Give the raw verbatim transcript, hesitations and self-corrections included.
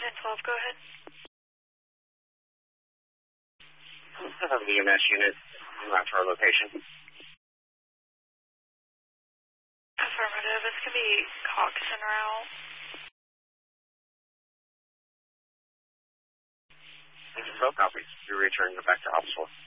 ten twelve, go ahead. I have an E M S unit not to our location. Affirmative. This can be Cox and Route. This is no copies. You return back to Ops four.